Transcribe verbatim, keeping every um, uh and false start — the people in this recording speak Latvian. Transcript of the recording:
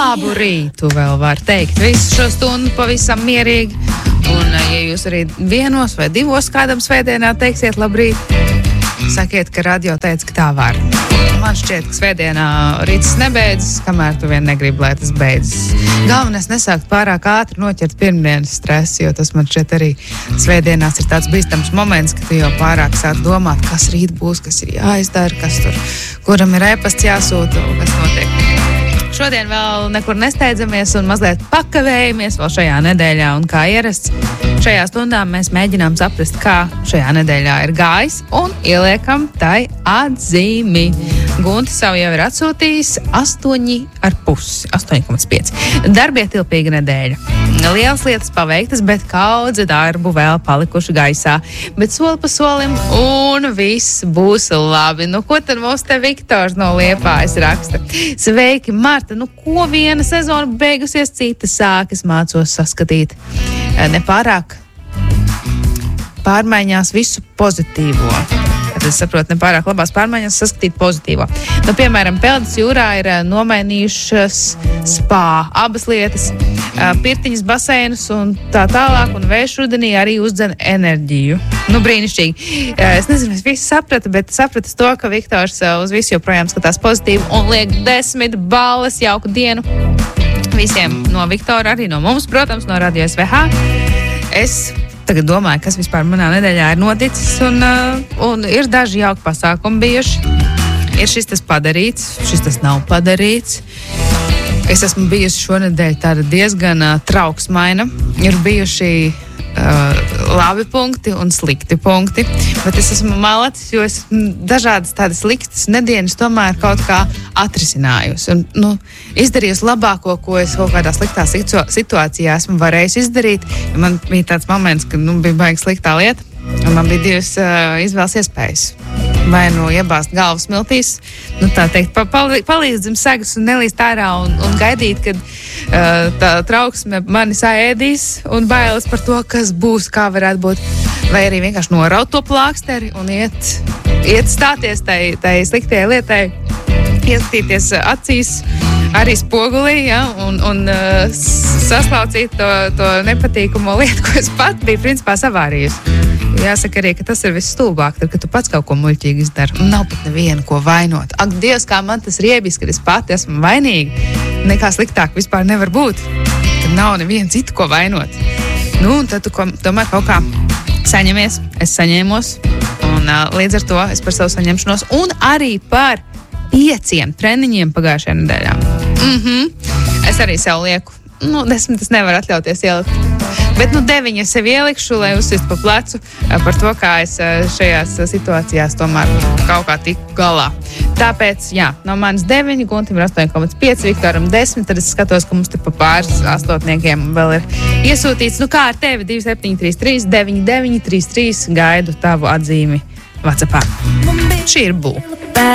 Labu rītu vēl var teikt. Visu šo stundu pavisam mierīgi. Un, ja jūs arī vienos vai divos kādam svētdienā teiksiet labrīt, sakiet, ka radio teica, ka tā var. Man šķiet, ka svētdienā rīts nebeidzas, kamēr tu vien negribi, lai tas beidzas. Galvenais nesākt pārāk ātri noķert pirmdienas stresu, jo tas man šķiet arī svētdienās ir tāds bīstams moments, ka tu jau pārāk sāk domāt, kas rīt būs, kas ir jāizdara, kas tur, kuram ir e-pasts jāsūta un kas notiek. Šodien vēl nekur nesteidzamies un mazliet pakavējamies vēl šajā nedēļā, un kā ierasts, šajā stundā mēs mēģinām saprast, kā šajā nedēļā ir gājis, un ieliekam tai atzīmi. Gunti savu jau ir atsūtījis astoņi ar pusi, astoņi komats pieci. Darbietilpīga nedēļa. Lielas lietas paveiktas, bet kaudze darbu vēl palikuši gaisā. Bet soli pa solim, un viss būs labi. Nu, ko tad mums te Viktors no Liepājas raksta? Sveiki, Marta, nu ko viena sezona beigusies, cita sākas, mācos saskatīt. Nepārāk pārmaiņās visu pozitīvo. Tad es saprotu, nepārāk labās pārmaiņas saskatīt pozitīvo. Nu, piemēram, Peldas jūrā ir nomainījušas spā, abas lietas, pirtiņas, baseinus un tā tālāk, un vējš rudenī arī uzdzen enerģiju. Nu, brīnišķīgi. Es nezinu, es visu sapratu, bet sapratu to, ka Viktors uz visu joprojām skatās pozitīvi un liek desmit balles, jauku dienu visiem no Viktora, arī no mums, protams, no Radio S V H. Es tagad domāju, kas vispār manā nedēļā ir noticis, un, uh, un ir daži jauki pasākumi bijuši. Ir šis tas padarīts, šis tas nav padarīts. Es esmu bijusi šonedēļ tāda diezgan uh, trauksmaina. Ir bijuši uh, labi punkti un slikti punkti, bet es esmu malacis, jo es dažādas tādas sliktas nedēļas tomēr kaut kā atrisinājusi. Un, nu, izdarījusi labāko, ko es kaut kādā sliktā situācijā esmu varējusi izdarīt. Man bija tāds moments, ka nu, bija baigi sliktā lieta, un man bija divas uh, izvēles iespējas. Vai nu iebāzt galvas smiltīs, nu tā teikt, pa, pali, palīdz zem segas un nelīst ārā un, un gaidīt, kad uh, tā trauksme mani saēdīs un bailes par to, kas būs, kā varētu būt. Vai arī vienkārši noraut to plāksteri un iet, iet stāties tai, tai sliktajai lietai, ieskatīties acīs, arī spogulī, ja, un, un uh, saslaucīt to, to nepatīkamo lietu, ko es pat biju principā savārījusi. Jāsaka arī, ka tas ir viss stulbāk, tad, kad tu pats kaut ko muļķīgi izdari. Un nav pat nevienu, ko vainot. Ak, Dievs, kā man tas riebis, kad es pati esmu vainīga. Nekā sliktāk vispār nevar būt. Tad nav nevienu citu, ko vainot. Nu, un tad tu ko, tomēr kaut kā saņemies. Es saņēmos. Un uh, līdz ar to es par savu saņemšanos. Un arī par pieciem treniņiem pagājušajā nedēļā. Mhm. Es arī sev lieku. Nu, desmit es nevaru atļauties ielikt. Bet, nu, deviņi es sev ielikšu, lai uzsist pa plecu par to, kā es šajās situācijās tomēr kaut kā tiku galā. Tāpēc, jā, no manis deviņi, Guntim ir astoņi komats pieci, Viktoram desmit, tad es skatos, ka mums te pa pāris astotniekiem vēl ir iesūtīts. Nu, kā ar tevi? divi septiņi trīs trīs deviņi deviņi trīs trīs gaidu tavu atzīmi WhatsAppā. Šī ir Bū.